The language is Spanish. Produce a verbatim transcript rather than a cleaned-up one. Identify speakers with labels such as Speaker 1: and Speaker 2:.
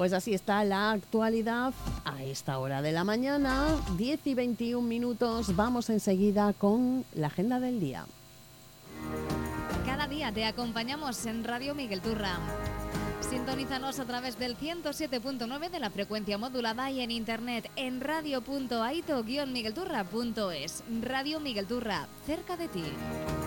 Speaker 1: Pues así está la actualidad a esta hora de la mañana, diez y veintiún minutos. Vamos enseguida con la agenda del día.
Speaker 2: Cada día te acompañamos en Radio Miguel Turra. Sintonízanos a través del ciento siete punto nueve de la frecuencia modulada y en internet en radio punto aito guion miguelturra punto es. Radio Miguel Turra, cerca de ti.